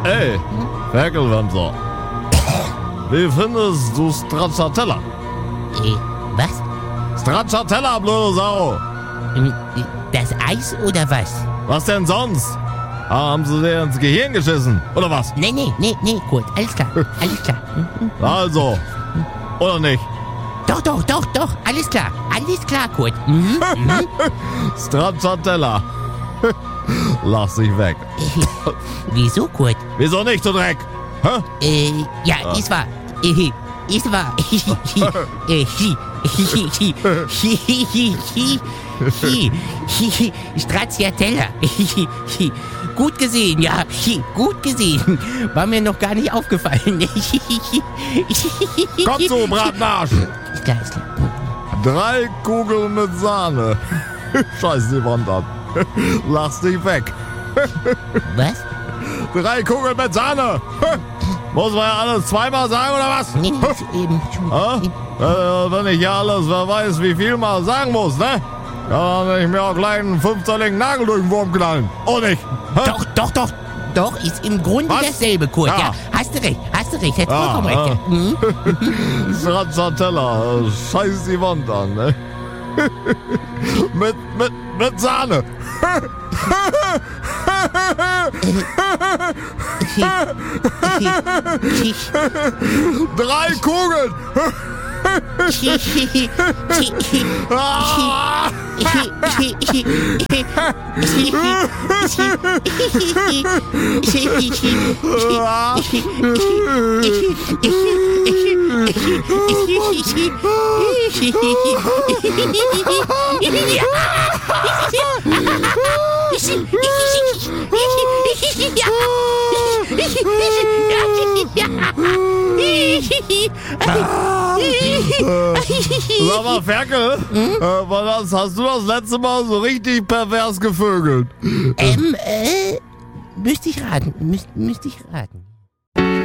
Ey, Ferkelwämser. Wie findest du Stracciatella? Was? Stracciatella, blöde Sau. Das Eis oder was? Was denn sonst? Haben sie dir ins Gehirn geschissen, oder was? Nee, Kurt, alles klar, alles klar. Also, oder nicht? Doch, alles klar, Kurt. Stracciatella. Lass dich weg. Wieso, Kurt? Wieso nicht, du Dreck? Hä? Ja, ist wahr. Stracciatella. Gut gesehen, ja. Gut gesehen. War mir noch gar nicht aufgefallen. Komm zu, Bratenarsch. Ist klar. 3 Kugeln mit Sahne. Scheiß die Wand an. Lass dich weg. Was? 3 Kugeln mit Sahne. Muss man ja alles zweimal sagen, oder was? Nee, Wenn ich ja alles, wer weiß, wie viel mal sagen muss, ne? Kann ich mir auch gleich einen 5-zölligen Nagel durch den Wurm knallen. Oh nicht? Doch, ist im Grunde Was? dasselbe, Kurt. Ja, hast du recht, hättest vollkommen recht. Ja. Stracciatella, scheiß die Wand an, ne? mit Sahne. 3 Kugeln. Sag mal, Ferkel, wann hast du das letzte Mal so richtig pervers gevögelt? Müsste ich raten.